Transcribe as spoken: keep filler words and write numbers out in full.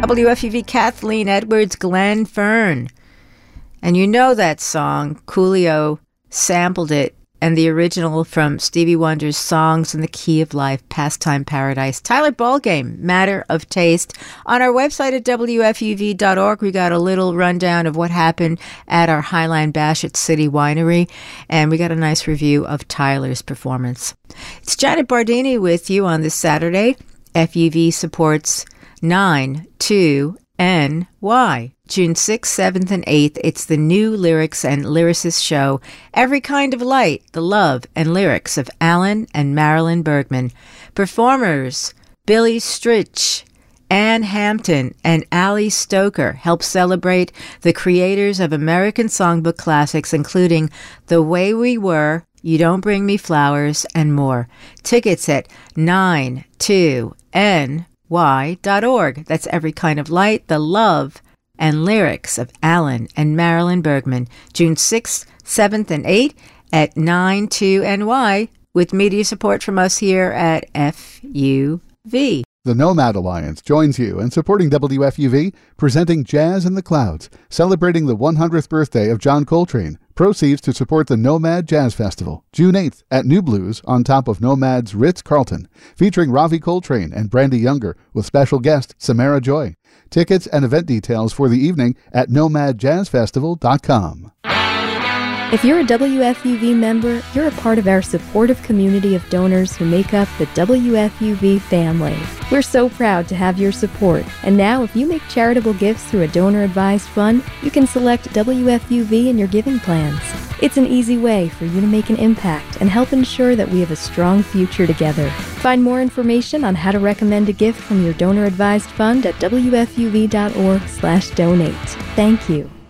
W F U V Kathleen Edwards, Glenn Fern. And you know that song, Coolio sampled it, and the original from Stevie Wonder's Songs in the Key of Life, Pastime Paradise. Tyler Ballgame, Matter of Taste. On our website at W F U V dot org, we got a little rundown of what happened at our Highline Bash at City Winery, and we got a nice review of Tyler's performance. It's Janet Bardini with you on this Saturday. F U V supports nine two N Y. June sixth, seventh, and eighth, it's the new Lyrics and Lyricists show, Every Kind of Light, the love and lyrics of Alan and Marilyn Bergman. Performers, Billy Stritch, Ann Hampton, and Ali Stoker help celebrate the creators of American songbook classics, including The Way We Were, You Don't Bring Me Flowers, and more. Tickets at nine two N Y dot org. That's Every Kind of Light, the love and lyrics of Alan and Marilyn Bergman, June sixth, seventh, and eighth at nine two N Y, with media support from us here at F U V. The Nomad Alliance joins you in supporting W F U V, presenting Jazz in the Clouds, celebrating the one hundredth birthday of John Coltrane. Proceeds to support the Nomad Jazz Festival, June eighth at New Blues on top of Nomad's Ritz-Carlton, featuring Ravi Coltrane and Brandy Younger with special guest Samara Joy. Tickets and event details for the evening at nomad jazz festival dot com. If you're a W F U V member, you're a part of our supportive community of donors who make up the W F U V family. We're so proud to have your support. And now, if you make charitable gifts through a donor-advised fund, you can select W F U V in your giving plans. It's an easy way for you to make an impact and help ensure that we have a strong future together. Find more information on how to recommend a gift from your donor-advised fund at W F U V dot org slash donate. Thank you.